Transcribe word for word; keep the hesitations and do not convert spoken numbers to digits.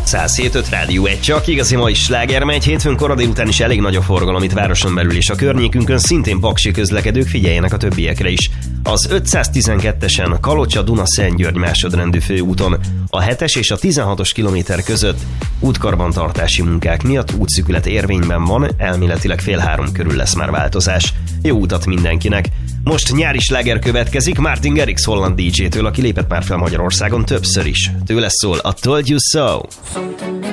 száz hét öt Rádió egy, csak igazi mai sláger megy. Hétfőn kora délután is elég nagy a forgalom itt városon belül, és a környékünkön szintén paksi közlekedők, figyeljenek a többiekre is. Az ötszáztizenkettesen Kalocsa-Duna-Szentgyörgy másodrendű főúton a hetes és a tizenhatos kilométer között útkarbantartási munkák miatt útszűkület érvényben van, elméletileg fél három körül lesz már változás. Jó utat mindenkinek! Most nyári sláger következik Martin Garrix holland dé dzsétől, aki lépett már fel Magyarországon többször is. Tőle szól a Told You So.